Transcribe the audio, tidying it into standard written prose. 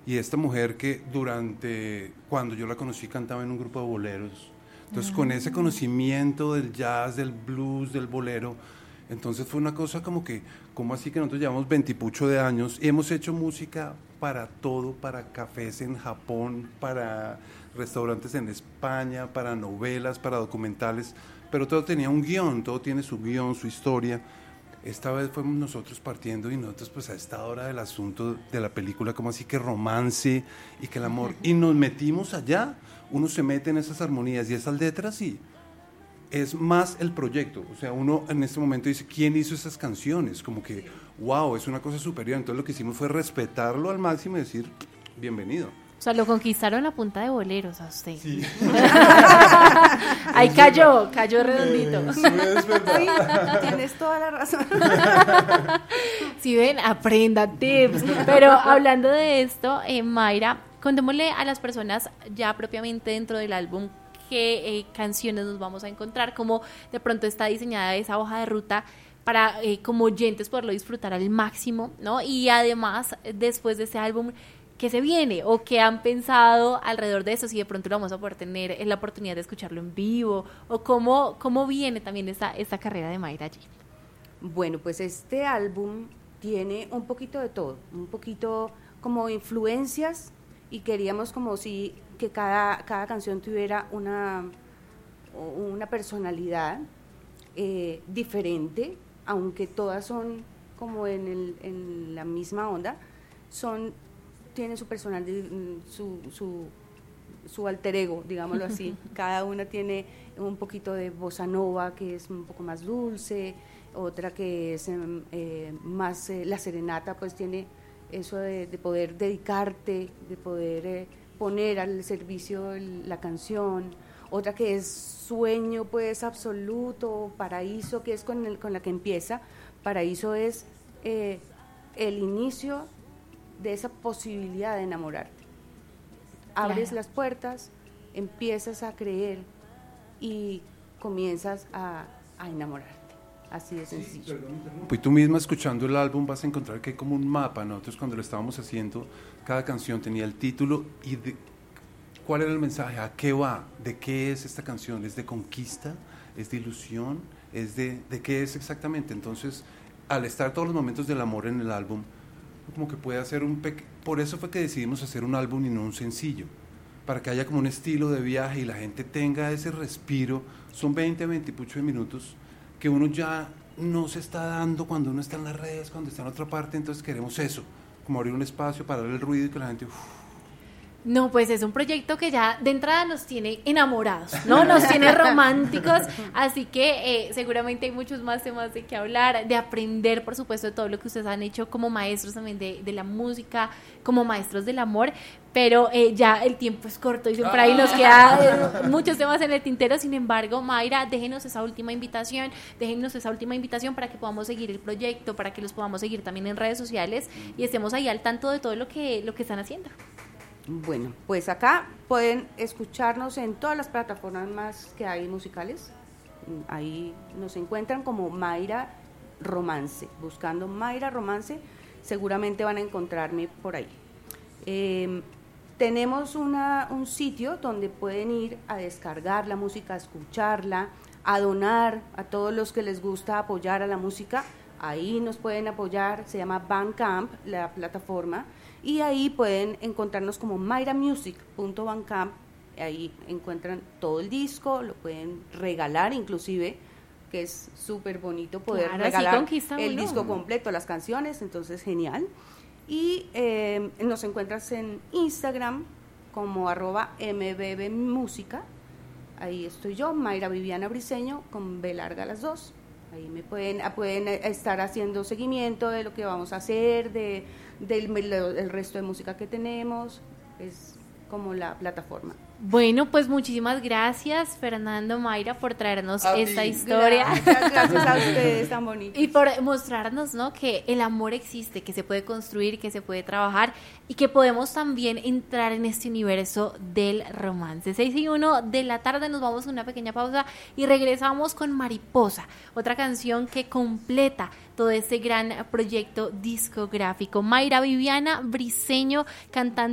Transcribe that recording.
y esta mujer que cuando yo la conocí cantaba en un grupo de boleros. Entonces con ese conocimiento del jazz, del blues, del bolero, entonces fue una cosa como así que nosotros llevamos 20 y pucho de años y hemos hecho música para todo, para cafés en Japón, para restaurantes en España, para novelas, para documentales, pero todo tenía un guión, todo tiene su guión, su historia. Esta vez fuimos nosotros partiendo y nosotros pues a esta hora del asunto de la película, como así que romance y que el amor, y nos metimos allá, uno se mete en esas armonías y esas letras y es más el proyecto, o sea, uno en este momento dice, ¿quién hizo esas canciones? Como que, wow, es una cosa superior, entonces lo que hicimos fue respetarlo al máximo y decir, bienvenido. O sea, lo conquistaron a punta de boleros a usted. Sí. Ahí cayó redondito. Sí, es verdad. Sí, tienes toda la razón. Si ven, aprenda tips. Pero hablando de esto, Mayra, contémosle a las personas ya propiamente dentro del álbum qué canciones nos vamos a encontrar, cómo de pronto está diseñada esa hoja de ruta para como oyentes poderlo disfrutar al máximo, ¿no? Y además, después de ese álbum, ¿qué se viene? ¿O qué han pensado alrededor de eso? Si de pronto lo vamos a poder tener la oportunidad de escucharlo en vivo, o cómo viene también esta carrera de Mayra allí. Bueno, pues este álbum tiene un poquito de todo, un poquito como influencias, y queríamos como si que cada canción tuviera una personalidad diferente, aunque todas son como en la misma onda, tienen su personalidad, su alter ego, digámoslo así. Cada una tiene un poquito de bossa nova, que es un poco más dulce, otra que es más la serenata, pues tiene eso de poder dedicarte, de poder poner al servicio la canción. Otra que es sueño, pues absoluto, paraíso, que es con la que empieza. Paraíso es el inicio de esa posibilidad de enamorarte. Abres las puertas, empiezas a creer y comienzas a enamorarte. Así de sencillo. Pues tú misma escuchando el álbum vas a encontrar que hay como un mapa. Nosotros cuando lo estábamos haciendo, cada canción tenía el título y cuál era el mensaje, a qué va, de qué es esta canción, es de conquista, es de ilusión, es de qué es exactamente. Entonces, al estar todos los momentos del amor en el álbum, como que puede hacer por eso fue que decidimos hacer un álbum y no un sencillo, para que haya como un estilo de viaje y la gente tenga ese respiro. Son 20 y pucho de minutos que uno ya no se está dando cuando uno está en las redes, cuando está en otra parte. Entonces queremos eso, como abrir un espacio para dar el ruido y que la gente... No, pues es un proyecto que ya de entrada nos tiene enamorados, ¿no? Nos tiene románticos, así que seguramente hay muchos más temas de que hablar, de aprender, por supuesto, de todo lo que ustedes han hecho como maestros también de la música, como maestros del amor, pero ya el tiempo es corto y siempre ahí nos queda muchos temas en el tintero. Sin embargo, Mayra, déjenos esa última invitación para que podamos seguir el proyecto, para que los podamos seguir también en redes sociales y estemos ahí al tanto de todo lo que están haciendo. Bueno, pues acá pueden escucharnos en todas las plataformas que hay musicales. Ahí nos encuentran como Mayra Romance. Buscando Mayra Romance, seguramente van a encontrarme por ahí. Tenemos un sitio donde pueden ir a descargar la música, a escucharla, a donar a todos los que les gusta apoyar a la música. Ahí nos pueden apoyar, se llama Bandcamp, la plataforma, y ahí pueden encontrarnos como mayramusic.bandcamp. Ahí encuentran todo el disco, lo pueden regalar inclusive, que es súper bonito poder regalar el disco completo, las canciones, entonces genial. Y nos encuentras en Instagram como @mbbmusica. Ahí estoy yo, Mayra Viviana Briceño, con B larga las dos. Ahí me pueden estar haciendo seguimiento de lo que vamos a hacer, del resto de música que tenemos. Es como la plataforma. Bueno, pues muchísimas gracias, Fernando, Mayra, por traernos esta historia. Gracias a ustedes, tan bonito. Y por mostrarnos, ¿no?, que el amor existe, que se puede construir, que se puede trabajar y que podemos también entrar en este universo del romance. 6:01 de la tarde, nos vamos a una pequeña pausa y regresamos con Mariposa, otra canción que completa todo este gran proyecto discográfico. Mayra Viviana Briceño, cantante